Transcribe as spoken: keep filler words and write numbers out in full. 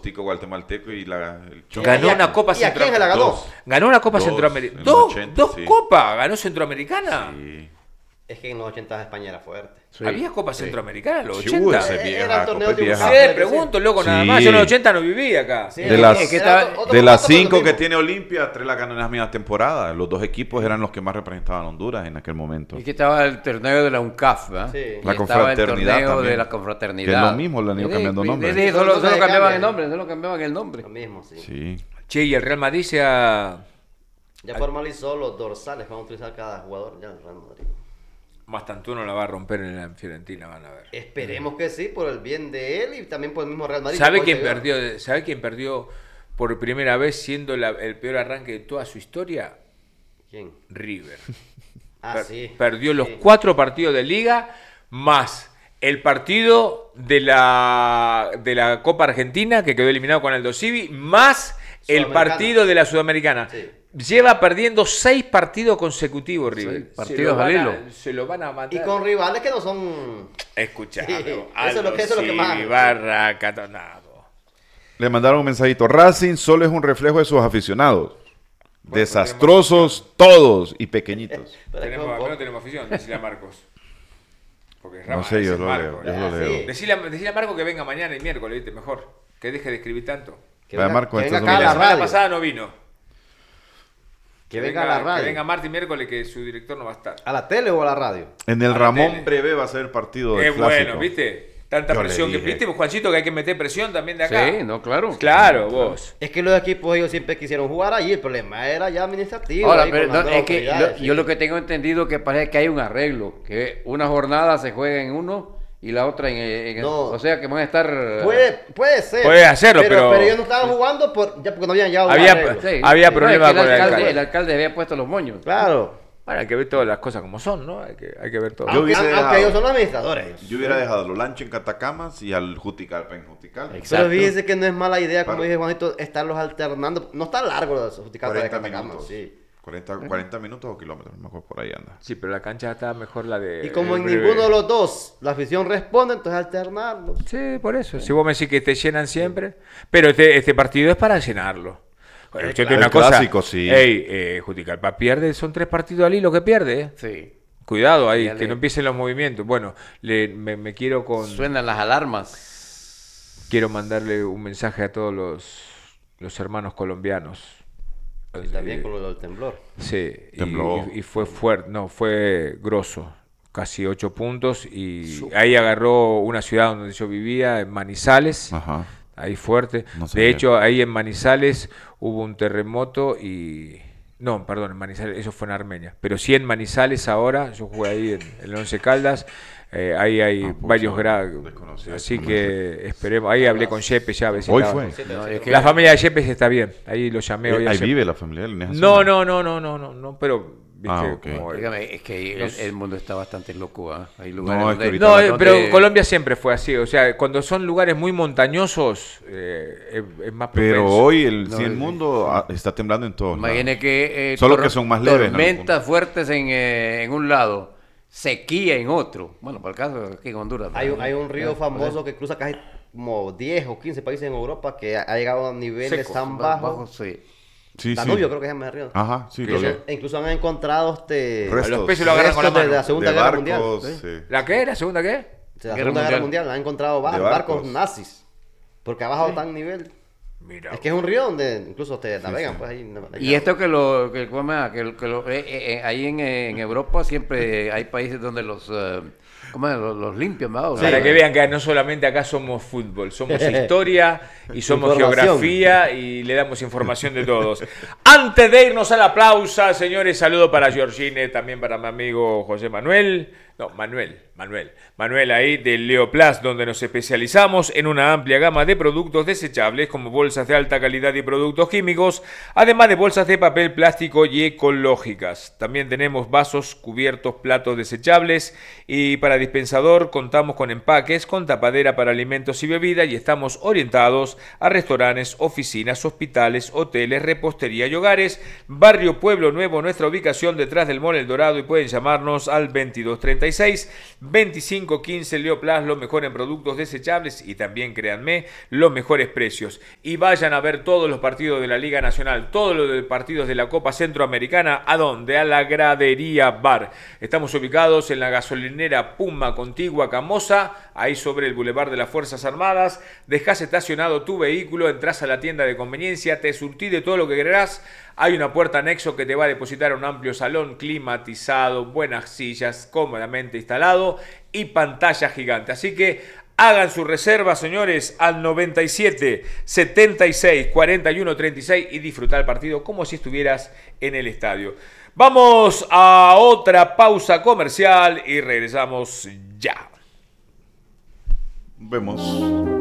tico guatemalteco y la, el Chon. Ganó una Copa ¿Y a quién se la Centroamericana. ganó? Ganó una Copa Dos, Centroamericana. en ¿Dos? los ochenta, ¿Dos sí. copas? ¿Ganó Centroamericana? Sí. Es que en los ochenta España era fuerte. Sí. ¿Había Copa Centroamericana en los Sí, ochenta? esa es Era vieja, el torneo Copa es de vieja. Sí, Claro, pregunto, loco, nada Sí. más. Yo en los ochenta no vivía acá. Sí, De era- las- era que estaba- otro- otro De las formato, pero cinco lo que mismo. tiene Olimpia, tres la ganó en las mismas temporadas. Los dos equipos eran los que más representaban a Honduras en aquel momento. Y que estaba el torneo de la UNCAF, ¿verdad? Sí. Y La estaba el confraternidad torneo también. de la confraternidad. Que es lo mismo, le han ido Sí, cambiando sí, nombre. sí, sí, solo, Solo solo se cambiaban cambian. el nombre, solo cambiaban el nombre. Lo mismo, sí. Sí. Che, y el Real Madrid se ha... Ya formalizó los dorsales que van a utilizar cada jugador ya en el Real Madrid. Mastantuono la va a romper en la Fiorentina, van a ver. Esperemos que sí, por el bien de él y también por el mismo Real Madrid. ¿Sabe que quién hoy se vio. perdió? ¿Sabe quién perdió por primera vez siendo la- el peor arranque de toda su historia? ¿Quién? River. Ah, Per- sí. Perdió los Sí. cuatro partidos de liga más el partido de la, de la Copa Argentina que quedó eliminado con Aldo Civi más el Sudamericana. partido de la Sudamericana. Sí. Lleva perdiendo seis partidos consecutivos River. Seis Se partidos lo van al a- hilo. Se lo van a matar. Y con rivales que no son... Escuchame, Sí, eso es Aldo lo que- eso es lo que más- Civi, Barra, Catonado. Le mandaron un mensajito. Racing solo es un reflejo de sus aficionados. Desastrosos todos y pequeñitos. Pero es que Tenemos, un acá poco- no tenemos afición, decile a Marcos. Porque es No Rama, sé, ese yo es lo Marcos. leo. Yo lo Ah, leo. sí. Decile, a- decile a Marco que venga mañana y miércoles, ¿viste? Mejor. Que deje de escribir tanto. Que Vaya, venga, Marco, que venga entonces acá a La la semana radio. pasada no vino. Que venga a la Que radio. venga martes y miércoles que su director no va a estar. ¿A la tele o a la radio? En el A la Ramón tele. Breve va a ser el partido del Es clásico. bueno, ¿viste? Tanta Yo le presión que dije. viste, Juancito, que hay que meter presión también de acá. Sí, no, claro. Claro, vos. Es que los equipos ellos siempre quisieron jugar allí, el problema era ya administrativo. Ahora, ahí pero con no, las es que autoridades, lo- sí. yo lo que tengo entendido que parece que hay un arreglo, que una jornada se juega en uno y la otra en, en- No. o sea que van a estar Puede, puede ser. Puede hacerlo, pero- pero ellos no estaban jugando por, ya porque no habían llegado a un Había- arreglo. Sí, Había sí, problema es que con el alcalde, alcalde. el alcalde había puesto los moños. Claro. Bueno, hay que ver todas las cosas como son, ¿no? Hay que, hay que ver todo. Yo Aunque, hubiese aunque dejado- ellos son los administradores. Yo hubiera dejado a Lolancho en Catacamas y al Juticalpa en Juticalpa. Exacto. Pero fíjese que no es mala idea, como Para- dice Juanito, estarlos alternando. No está largo los justicados de cuarenta Catacama, minutos. sí. cuarenta, cuarenta minutos o kilómetros, no me acuerdo, por ahí anda. Sí, pero la cancha está mejor la de... Y como en River. ninguno de los dos la afición responde, entonces alternarlos. Sí, por eso. Si vos me decís que te llenan siempre. Pero este, este partido es para llenarlo. Yo te digo El una cosa. clásico, sí. Ey, eh, Juticalpa pierde, son tres partidos al hilo que pierde, ¿eh? Sí. Cuidado ahí, Ya que le- no empiecen los movimientos. Bueno, le, me, me quiero con... Suenan las alarmas. Quiero mandarle un mensaje a todos los, los hermanos colombianos. Y también Eh, con lo del temblor. Sí, y, Tembló. y- y fue fuerte, no, fue grosso, casi ocho puntos y ahí agarró una ciudad donde yo vivía, en Manizales, Ajá. ahí fuerte. No De sabía. hecho, ahí en Manizales hubo un terremoto y... No, perdón, en Manizales, eso fue en Armenia. Pero sí en Manizales ahora, yo jugué ahí en, en el Once Caldas, eh, ahí hay Ah, pucha, varios grados. desconocido, Así no que esperemos, ahí hablé con Yepes ya. a ver si Hoy estaba- fue. No, es que- La familia de Yepes está bien, ahí lo llamé hoy. a Ahí Yepes. vive la familia de él, en esa No, zona. no, no, no, no, no, no, pero viste, Ah, ok. como- Dígame, es que el, Los- el mundo está bastante loco, ¿ah? Hay lugares No, es donde- que ahorita No, la- eh, donde- pero Colombia siempre fue así, o sea, cuando son lugares muy montañosos eh, es, es más Pero propenso. hoy el, No, sí, el sí, mundo ah, está temblando en todos lados. Imagine que... eh, Solo tor- que son más leves, ¿no? Tormentas fuertes en, eh, en un lado, sequía en otro. Bueno, por el caso aquí en Honduras. Hay, un- ¿no? hay un río Ya, famoso que cruza casi como diez o quince países en Europa que ha, ha llegado a niveles Secos, tan bajo, bajos. sí. Sí, sí. Danubio creo que se llama el río. Ajá, sí. Que lo yo- vi. E incluso han encontrado este, Restos. A los peces lo agarran con la restos de mano. la Segunda de Guerra barcos, Mundial. sí. ¿La qué? ¿La segunda qué? O sea, la Guerra Segunda Guerra Mundial. Mundial han encontrado bar- De barcos. barcos. nazis. Porque ha bajado tan nivel. Mira. Es que es un río donde incluso te navegan, pues ahí. Y esto que lo que, ¿cómo se llama? que, que lo- eh, eh, eh, ahí en, eh, en Europa siempre hay países donde los eh, ¿cómo es? los, los limpian, ¿verdad? O sea, Para que vean que no solamente acá somos fútbol, somos historia y somos Información. geografía y le damos información de todos. Antes de irnos a la pausa, señores, saludo para Georgine, también para mi amigo José Manuel. No, Manuel, Manuel. Manuel ahí de Leoplast, donde nos especializamos en una amplia gama de productos desechables como bolsas de alta calidad y productos químicos, además de bolsas de papel plástico y ecológicas. También tenemos vasos, cubiertos, platos desechables y para dispensador contamos con empaques, con tapadera para alimentos y bebidas y estamos orientados a restaurantes, oficinas, hospitales, hoteles, repostería y hogares. Barrio Pueblo Nuevo, nuestra ubicación detrás del Mall El Dorado y pueden llamarnos al veintidós treinta y seis, veinticinco quince. Leoplas, lo mejor en productos desechables y también, créanme, los mejores precios. Y vayan a ver todos los partidos de la Liga Nacional, todos los partidos de la Copa Centroamericana. ¿A dónde? A la Gradería Bar. Estamos ubicados en la gasolinera Puma Contigua Camosa, ahí sobre el Boulevard de las Fuerzas Armadas. Dejás estacionado tu vehículo, entras a la tienda de conveniencia, te surtí de todo lo que querrás. Hay una puerta anexo que te va a depositar a un amplio salón climatizado, buenas sillas, cómodamente instalado y pantalla gigante. Así que hagan su reserva, señores, al noventa y siete, setenta y seis, cuarenta y uno, treinta y seis y disfrutar el partido como si estuvieras en el estadio. Vamos a otra pausa comercial y regresamos ya. Vemos.